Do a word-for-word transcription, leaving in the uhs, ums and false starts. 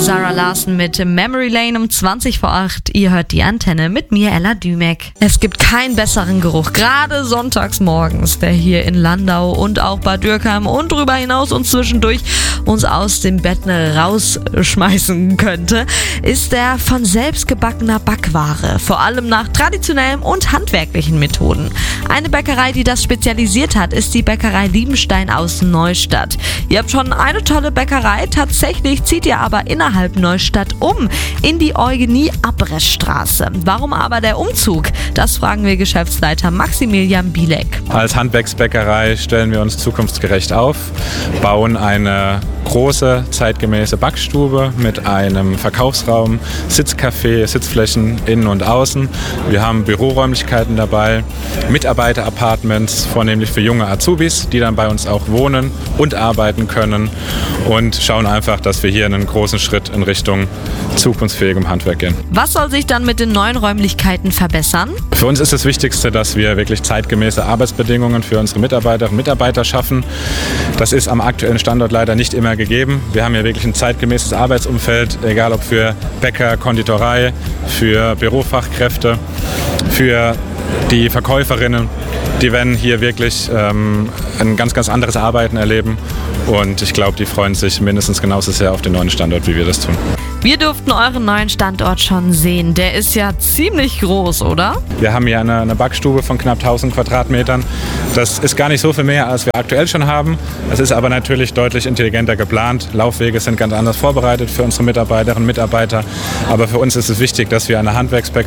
Zara Larsson mit Memory Lane um zwanzig vor acht. Ihr hört die Antenne mit mir, Ella Dümeck. Es gibt keinen besseren Geruch, gerade sonntags morgens, der hier in Landau und auch Bad Dürkheim und darüber hinaus und zwischendurch uns aus dem Bett rausschmeißen könnte, ist der von selbst gebackener Backware, vor allem nach traditionellen und handwerklichen Methoden. Eine Bäckerei, die das spezialisiert hat, ist die Bäckerei Liebenstein aus Neustadt. Ihr habt schon eine tolle Bäckerei, tatsächlich zieht ihr aber innerhalb Neustadt um, in die Eugenie-Abress-Straße. Warum aber der Umzug? Das fragen wir Geschäftsleiter Maximilian Bielek. Als Handwerksbäckerei stellen wir uns zukunftsgerecht auf, bauen eine große, zeitgemäße Backstube mit einem Verkaufsraum, Sitzcafé, Sitzflächen innen und außen. Wir haben Büroräumlichkeiten dabei, Mitarbeiter-Apartments, vornehmlich für junge Azubis, die dann bei uns auch wohnen und arbeiten können, und schauen einfach, dass wir hier einen großen Schritt in Richtung zukunftsfähigem Handwerk gehen. Was soll sich dann mit den neuen Räumlichkeiten verbessern? Für uns ist das Wichtigste, dass wir wirklich zeitgemäße Arbeitsbedingungen für unsere Mitarbeiterinnen und Mitarbeiter schaffen. Das ist am aktuellen Standort leider nicht immer gegeben. Wir haben hier wirklich ein zeitgemäßes Arbeitsumfeld, egal ob für Bäcker, Konditorei, für Bürofachkräfte, für die Verkäuferinnen. Die werden hier wirklich ähm, ein ganz, ganz anderes Arbeiten erleben, und ich glaube, die freuen sich mindestens genauso sehr auf den neuen Standort, wie wir das tun. Wir durften euren neuen Standort schon sehen. Der ist ja ziemlich groß, oder? Wir haben hier eine, eine Backstube von knapp tausend Quadratmetern. Das ist gar nicht so viel mehr, als wir aktuell schon haben. Es ist aber natürlich deutlich intelligenter geplant. Laufwege sind ganz anders vorbereitet für unsere Mitarbeiterinnen und Mitarbeiter. Aber für uns ist es wichtig, dass wir eine Handwerksbäckerei